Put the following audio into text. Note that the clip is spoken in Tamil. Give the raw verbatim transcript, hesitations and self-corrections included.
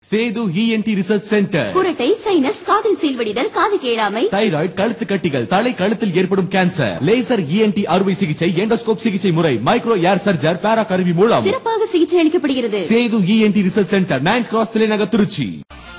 Setu ENT research centre. குரட்டை, சைனஸ், காதில் சீல்வடிதல், காது கேளாமை, தைராய்டு, கழுத்து கட்டிகள், தலை கழுத்தில் ஏற்படும் கேன்சர், லேசர் இஎன்டி அறுவை சிகிச்சை, எண்டோஸ்கோப் சிகிச்சை முறை, மைக்ரோ ஏர் சர்ஜர், பேரா கருவி மூலம் சிறப்பாக சிகிச்சை அளிக்கப்படுகிறது. Setu ENT research centre, ninth cross, தலைநகர், திருச்சி.